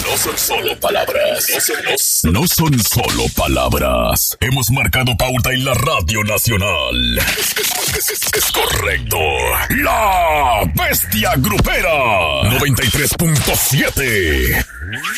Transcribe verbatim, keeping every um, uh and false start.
No son solo palabras. No son, no, no son solo palabras. Hemos marcado pauta en la Radio Nacional. Es, es, es, es, es correcto. La Bestia Grupera. noventa y tres punto siete.